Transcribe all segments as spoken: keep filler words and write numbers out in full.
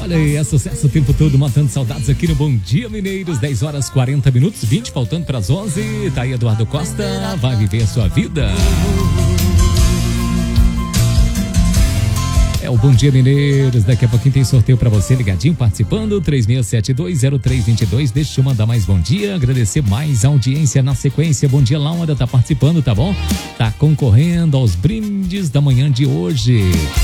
Olha aí, é sucesso o tempo todo, matando saudades aqui no Bom Dia Mineiros. Dez horas quarenta minutos, vinte, faltando para as onze. Tá aí Eduardo Costa, vai viver a sua vida. É o Bom Dia Mineiros, daqui a pouquinho tem sorteio pra você, ligadinho, participando, três seis sete dois zero três dois dois. Deixa eu mandar mais bom dia, agradecer mais a audiência na sequência. Bom dia, Laura, tá participando, tá bom? Tá concorrendo aos brindes da manhã de hoje.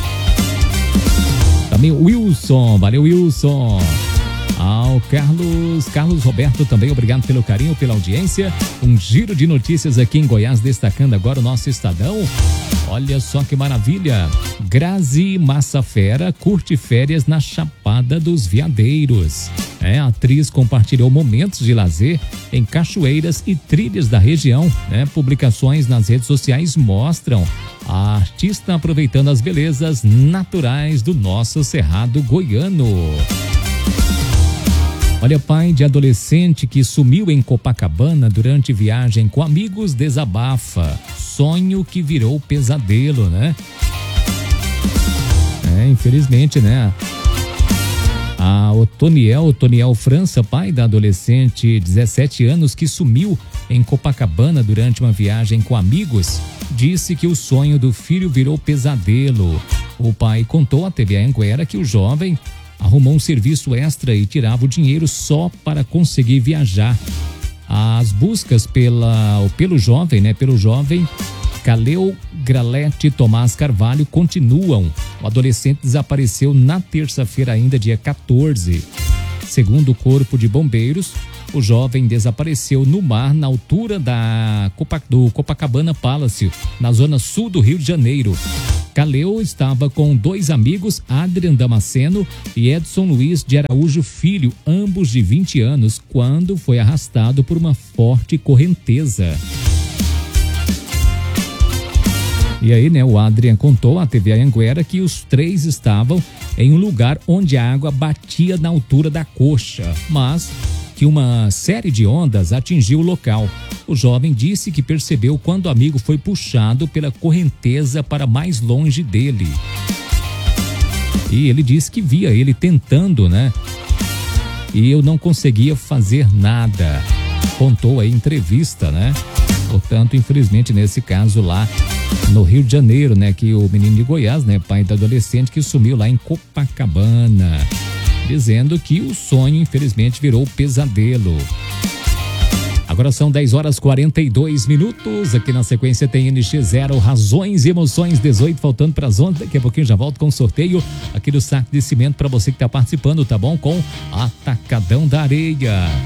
Também o Wilson, valeu Wilson. Ao Carlos, Carlos Roberto também, obrigado pelo carinho, pela audiência. Um giro de notícias aqui em Goiás, destacando agora o nosso Estadão. Olha só que maravilha. Grazi Massafera curte férias na Chapada dos Veadeiros. É, a atriz compartilhou momentos de lazer em cachoeiras e trilhas da região. Né? Publicações nas redes sociais mostram a artista aproveitando as belezas naturais do nosso Cerrado goiano. Olha, pai de adolescente que sumiu em Copacabana durante viagem com amigos desabafa. Sonho que virou pesadelo, né? É, infelizmente, né? A Otoniel, Otoniel França, pai da adolescente, dezessete anos, que sumiu em Copacabana durante uma viagem com amigos, disse que o sonho do filho virou pesadelo. O pai contou à T V Anhanguera que o jovem arrumou um serviço extra e tirava o dinheiro só para conseguir viajar. As buscas pela, pelo jovem, né, pelo jovem Caleu Gralete Tomás Carvalho continuam. O adolescente desapareceu na terça-feira ainda, dia quatorze. Segundo o Corpo de Bombeiros, o jovem desapareceu no mar na altura da Copa, do Copacabana Palace, na zona sul do Rio de Janeiro. Caleu estava com dois amigos, Adrian Damasceno e Edson Luiz de Araújo Filho, ambos de vinte anos, quando foi arrastado por uma forte correnteza. E aí, né, o Adrian contou à T V Anhanguera que os três estavam em um lugar onde a água batia na altura da coxa, mas que uma série de ondas atingiu o local. O jovem disse que percebeu quando o amigo foi puxado pela correnteza para mais longe dele. E ele disse que via ele tentando, né? E eu não conseguia fazer nada. Contou aí em entrevista, né? Portanto, infelizmente, nesse caso lá no Rio de Janeiro, né? Que o menino de Goiás, né? Pai do adolescente que sumiu lá em Copacabana, dizendo que o sonho, infelizmente, virou pesadelo. Agora são dez horas e quarenta e dois minutos. Aqui na sequência tem N X Zero, Razões e Emoções, dezoito, faltando para as onze. Daqui a pouquinho já volto com o sorteio aqui do saco de cimento para você que está participando, tá bom? Com Atacadão da Areia.